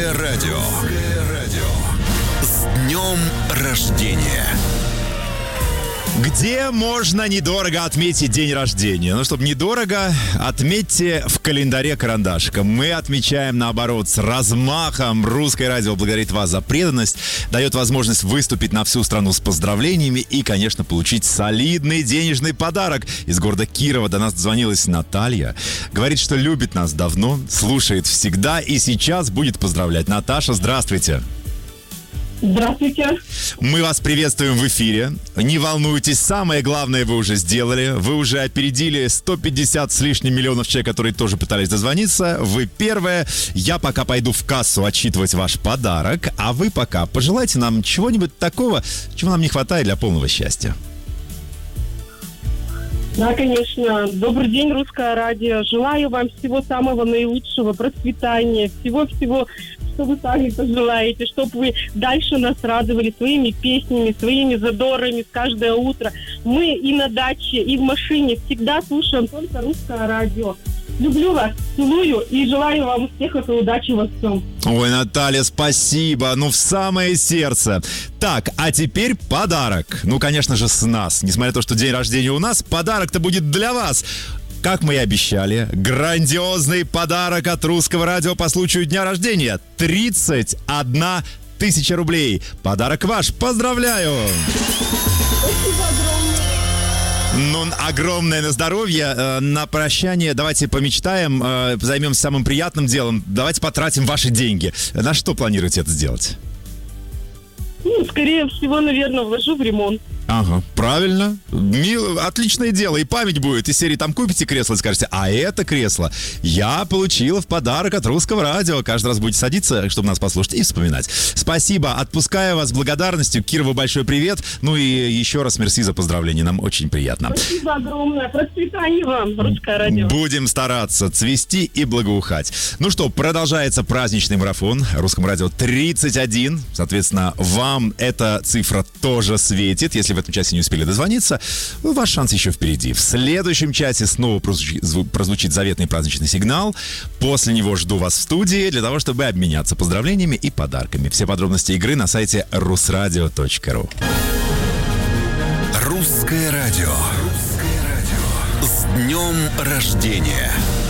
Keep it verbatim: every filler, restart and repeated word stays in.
Русское радио. С днем рождения! Где можно недорого отметить день рождения? Ну, чтобы недорого, отметьте в календаре карандашиком. Мы отмечаем, наоборот, с размахом. Русское радио благодарит вас за преданность, дает возможность выступить на всю страну с поздравлениями и, конечно, получить солидный денежный подарок. Из города Кирова до нас дозвонилась Наталья. Говорит, что любит нас давно, слушает всегда и сейчас будет поздравлять. Наташа, здравствуйте. Здравствуйте. Мы вас приветствуем в эфире. Не волнуйтесь, самое главное вы уже сделали. Вы уже опередили сто пятьдесят с лишним миллионов человек, которые тоже пытались дозвониться. Вы первая. Я пока пойду в кассу отсчитывать ваш подарок, а вы пока пожелайте нам чего-нибудь такого, чего нам не хватает для полного счастья. Да, конечно. Добрый день, Русское радио. Желаю вам всего самого наилучшего, процветания, всего-всего, что вы сами пожелаете, чтобы вы дальше нас радовали своими песнями, своими задорами с каждое утро. Мы и на даче, и в машине всегда слушаем только Русское радио. Люблю вас, целую и желаю вам успехов и удачи во всем. Ой, Наталья, спасибо. Ну, в самое сердце. Так, а теперь подарок. Ну, конечно же, с нас. Несмотря на то, что день рождения у нас, подарок-то будет для вас. Как мы и обещали, грандиозный подарок от Русского радио по случаю дня рождения. тридцать одна тысяча рублей. Подарок ваш. Поздравляю! Спасибо огромное. Ну, огромное на здоровье. На прощание давайте помечтаем, займемся самым приятным делом. Давайте потратим ваши деньги. На что планируете это сделать? Ну, скорее всего, наверное, вложу в ремонт. Ага, правильно. Мил, отличное дело. И память будет. Из серии там купите кресло и скажете, а это кресло я получила в подарок от Русского радио. Каждый раз будете садиться, чтобы нас послушать и вспоминать. Спасибо. Отпускаю вас с благодарностью. Кирову большой привет. Ну и еще раз мерси за поздравления. Нам очень приятно. Спасибо огромное. Процветания вам, Русское радио. Будем стараться цвести и благоухать. Ну что, продолжается праздничный марафон. Русскому радио тридцать один. Соответственно, вам эта цифра тоже светит. Если в этом часе не успели дозвониться, ваш шанс еще впереди. В следующем часе снова прозвучит заветный праздничный сигнал. После него жду вас в студии для того, чтобы обменяться поздравлениями и подарками. Все подробности игры на сайте русрадио точка ру. Русское радио. С днем рождения!